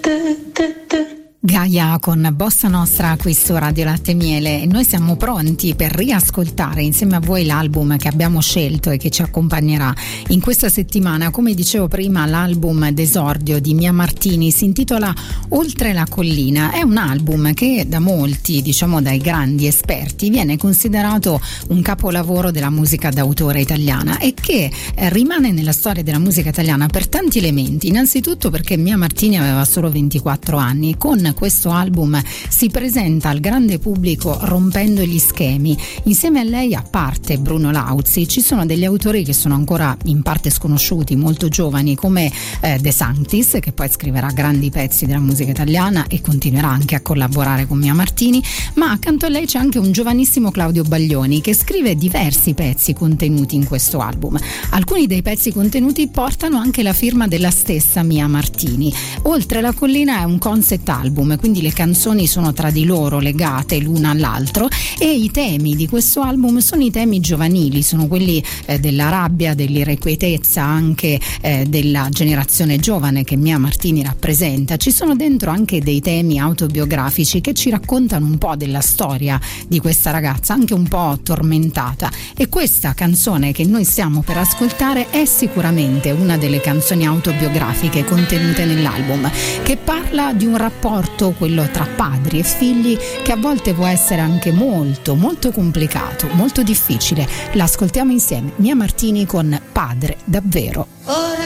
Gaia con Bossa Nostra qui su Radio Latte e Miele, e noi siamo pronti per riascoltare insieme a voi l'album che abbiamo scelto e che ci accompagnerà in questa settimana. Come dicevo prima, l'album d'esordio di Mia Martini si intitola Oltre la collina. È un album che da molti, diciamo dai grandi esperti, viene considerato un capolavoro della musica d'autore italiana e che rimane nella storia della musica italiana per tanti elementi. Innanzitutto perché Mia Martini aveva solo 24 anni. Con questo album si presenta al grande pubblico rompendo gli schemi. Insieme a lei, a parte Bruno Lauzi, ci sono degli autori che sono ancora in parte sconosciuti, molto giovani, come De Sanctis, che poi scriverà grandi pezzi della musica italiana e continuerà anche a collaborare con Mia Martini, ma accanto a lei c'è anche un giovanissimo Claudio Baglioni che scrive diversi pezzi contenuti in questo album. Alcuni dei pezzi contenuti portano anche la firma della stessa Mia Martini. Oltre la collina è un concept album, quindi le canzoni sono tra di loro legate l'una all'altro, e i temi di questo album sono i temi giovanili, sono quelli della rabbia, dell'irrequietezza, anche della generazione giovane che Mia Martini rappresenta. Ci sono dentro anche dei temi autobiografici che ci raccontano un po' della storia di questa ragazza, anche un po' tormentata, e questa canzone che noi stiamo per ascoltare è sicuramente una delle canzoni autobiografiche contenute nell'album, che parla di un rapporto, quello tra padri e figli, che a volte può essere anche molto molto complicato, molto difficile. L'ascoltiamo insieme, Mia Martini con Padre davvero.